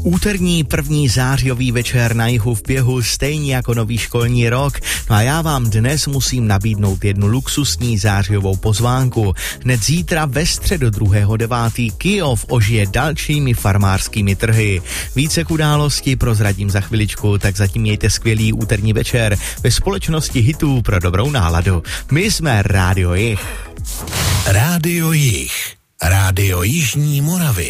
Úterní první zářijový večer na jihu v běhu, stejně jako nový školní rok. No a já vám dnes musím nabídnout jednu luxusní zářijovou pozvánku. Hned zítra ve středu 2.9. Kyjov ožije dalšími farmářskými trhy. Více k události prozradím za chviličku, tak zatím mějte skvělý úterní večer ve společnosti hitů pro dobrou náladu. My jsme Rádio Jih. Rádio Jih. Rádio Jižní Moravy.